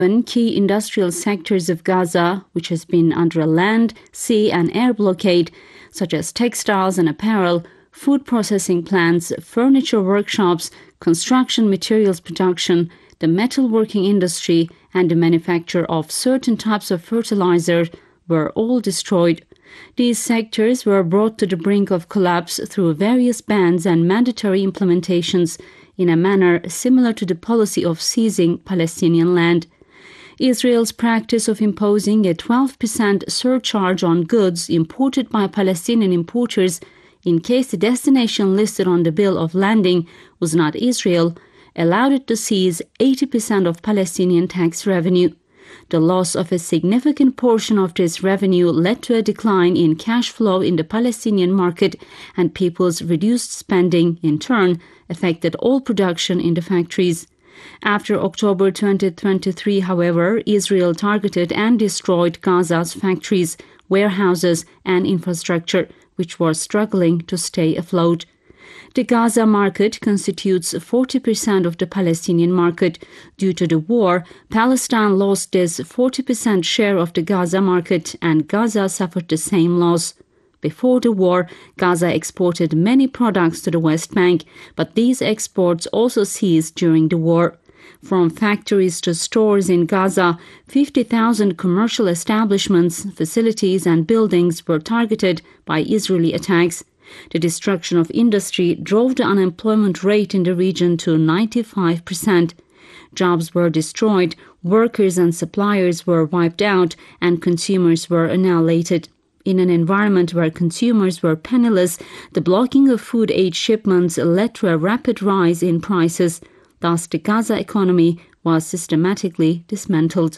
Key industrial sectors of Gaza, which has been under a land, sea and air blockade, such as textiles and apparel, food processing plants, furniture workshops, construction materials production, the metalworking industry, and the manufacture of certain types of fertilizer, were all destroyed. These sectors were brought to the brink of collapse through various bans and mandatory implementations in a manner similar to the policy of seizing Palestinian land. Israel's practice of imposing a 12% surcharge on goods imported by Palestinian importers in case the destination listed on the bill of landing was not Israel, allowed it to seize 80% of Palestinian tax revenue. The loss of a significant portion of this revenue led to a decline in cash flow in the Palestinian market, and people's reduced spending, in turn, affected all production in the factories. After October 2023, however, Israel targeted and destroyed Gaza's factories, warehouses, and infrastructure, which were struggling to stay afloat. The Gaza market constitutes 40% of the Palestinian market. Due to the war, Palestine lost this 40% share of the Gaza market, and Gaza suffered the same loss. Before the war, Gaza exported many products to the West Bank, but these exports also ceased during the war. From factories to stores in Gaza, 50,000 commercial establishments, facilities, and buildings were targeted by Israeli attacks. The destruction of industry drove the unemployment rate in the region to 95%. Jobs were destroyed, workers and suppliers were wiped out, and consumers were annihilated. In an environment where consumers were penniless, the blocking of food aid shipments led to a rapid rise in prices. Thus, the Gaza economy was systematically dismantled.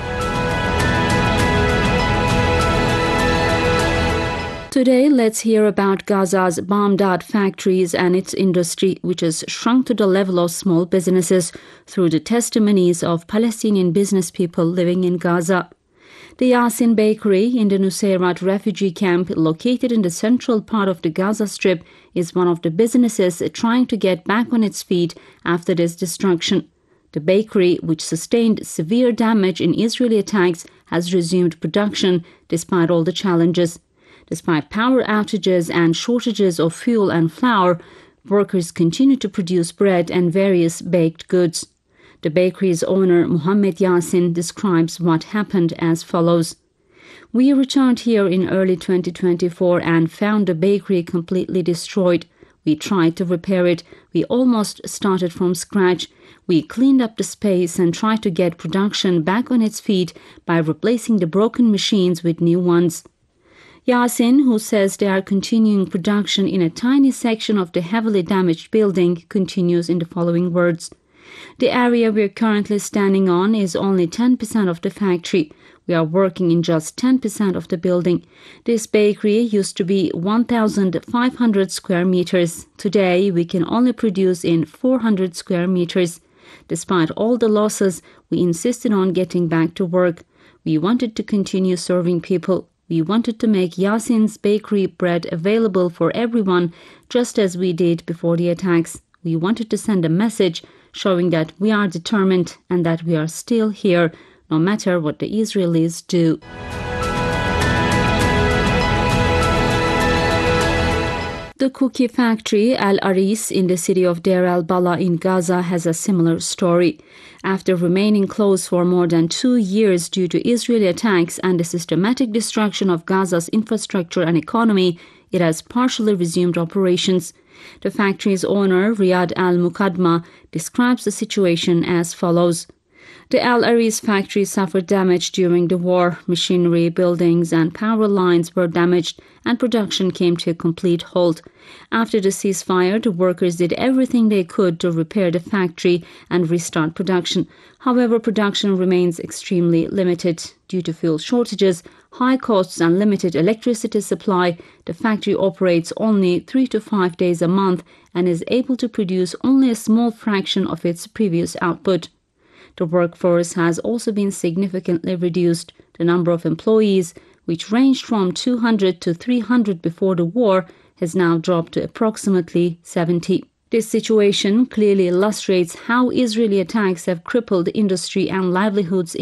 Today, let's hear about Gaza's bombed-out factories and its industry, which has shrunk to the level of small businesses, through the testimonies of Palestinian business people living in Gaza. The Yasin Bakery in the Nusayrat refugee camp, located in the central part of the Gaza Strip, is one of the businesses trying to get back on its feet after this destruction. The bakery, which sustained severe damage in Israeli attacks, has resumed production despite all the challenges. Despite power outages and shortages of fuel and flour, workers continue to produce bread and various baked goods. The bakery's owner, Mohammed Yasin, describes what happened as follows. We returned here in early 2024 and found the bakery completely destroyed. We tried to repair it. We almost started from scratch. We cleaned up the space and tried to get production back on its feet by replacing the broken machines with new ones. Yasin, who says they are continuing production in a tiny section of the heavily damaged building, continues in the following words. The area we're currently standing on is only 10% of the factory. We are working in just 10% of the building. This bakery used to be 1,500 square meters. Today, we can only produce in 400 square meters. Despite all the losses, we insisted on getting back to work. We wanted to continue serving people. We wanted to make Yasin's bakery bread available for everyone, just as we did before the attacks. We wanted to send a message showing that we are determined and that we are still here, no matter what the Israelis do. The cookie factory Al Aris in the city of Deir al-Bala in Gaza has a similar story. After remaining closed for more than 2 years due to Israeli attacks and the systematic destruction of Gaza's infrastructure and economy, it has partially resumed operations. The factory's owner, Riyad al-Muqaddma, describes the situation as follows. The Al Aris factory suffered damage during the war. Machinery, buildings, and power lines were damaged, and production came to a complete halt. After the ceasefire, the workers did everything they could to repair the factory and restart production. However, production remains extremely limited. Due to fuel shortages, high costs, and limited electricity supply, the factory operates only 3 to 5 days a month and is able to produce only a small fraction of its previous output. The workforce has also been significantly reduced. The number of employees, which ranged from 200 to 300 before the war, has now dropped to approximately 70. This situation clearly illustrates how Israeli attacks have crippled industry and livelihoods